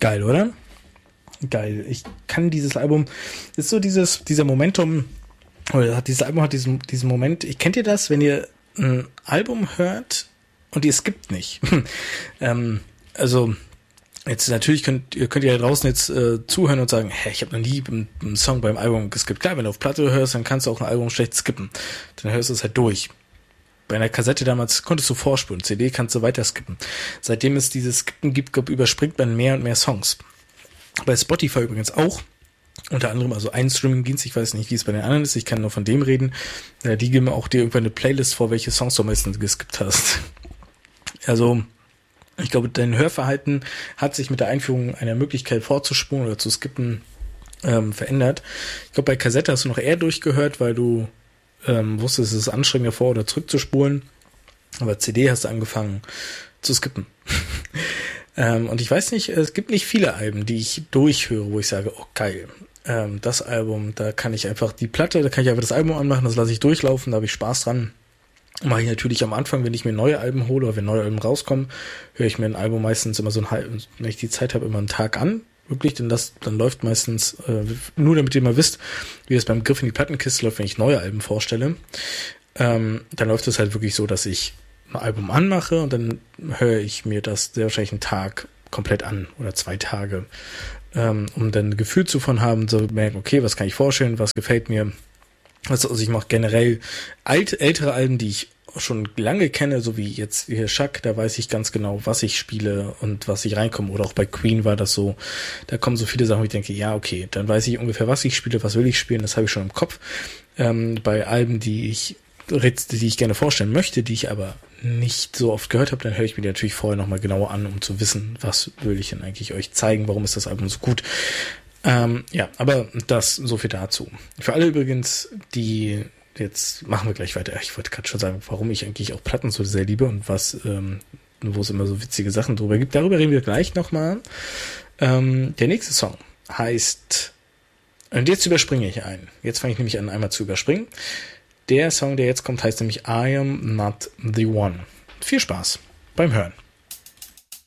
Geil, oder? Geil. Ich kann dieses Album, ist so dieser Momentum, oder dieses Album hat diesen Moment, kennt ihr das, wenn ihr ein Album hört und ihr skippt nicht? Also, jetzt natürlich könnt ihr da draußen jetzt zuhören und sagen, ich habe noch nie einen Song beim Album geskippt. Klar, wenn du auf Platte hörst, dann kannst du auch ein Album schlecht skippen. Dann hörst du es halt durch. Bei einer Kassette damals konntest du vorspulen, CD kannst du weiter skippen. Seitdem es dieses Skippen gibt, überspringt man mehr und mehr Songs. Bei Spotify übrigens auch. Unter anderem, also ein Streaming-Dienst, ich weiß nicht, wie es bei den anderen ist, ich kann nur von dem reden. Die geben auch dir irgendwann eine Playlist vor, welche Songs du am meisten geskippt hast. Also, ich glaube, dein Hörverhalten hat sich mit der Einführung einer Möglichkeit vorzuspulen oder zu skippen verändert. Ich glaube, bei Kassette hast du noch eher durchgehört, weil du wusstest, es ist anstrengender vor- oder zurückzuspulen. Aber CD hast du angefangen zu skippen. Und ich weiß nicht, es gibt nicht viele Alben, die ich durchhöre, wo ich sage, oh geil, das Album, da kann ich einfach das Album anmachen, das lasse ich durchlaufen, da habe ich Spaß dran. Mache ich natürlich am Anfang, wenn ich mir neue Alben hole oder wenn neue Alben rauskommen, höre ich mir ein Album meistens immer wenn ich die Zeit habe, immer einen Tag an. Wirklich, denn dann läuft meistens, nur damit ihr mal wisst, wie das beim Griff in die Plattenkiste läuft, wenn ich neue Alben vorstelle, dann läuft es halt wirklich so, dass ich ein Album anmache und dann höre ich mir das sehr wahrscheinlich einen Tag komplett an oder 2 Tage, um dann ein Gefühl davon haben, zu merken, okay, was kann ich vorstellen, was gefällt mir. Also ich mache generell ältere Alben, die ich schon lange kenne, so wie jetzt hier Chuck, da weiß ich ganz genau, was ich spiele und was ich reinkomme. Oder auch bei Queen war das so, da kommen so viele Sachen, wo ich denke, ja, okay, dann weiß ich ungefähr, was ich spiele, was will ich spielen, das habe ich schon im Kopf. Bei Alben, die ich gerne vorstellen möchte, die ich aber nicht so oft gehört habe, dann höre ich mir die natürlich vorher nochmal genauer an, um zu wissen, was will ich denn eigentlich euch zeigen, warum ist das Album so gut. Ja, aber das so viel dazu. Für alle übrigens, die jetzt machen wir gleich weiter. Ich wollte gerade schon sagen, warum ich eigentlich auch Platten so sehr liebe und wo es immer so witzige Sachen drüber gibt. Darüber reden wir gleich nochmal. Der nächste Song heißt, und jetzt überspringe ich einen. Jetzt fange ich nämlich an, einmal zu überspringen. Der Song, der jetzt kommt, heißt nämlich I Am Not The One. Viel Spaß beim Hören.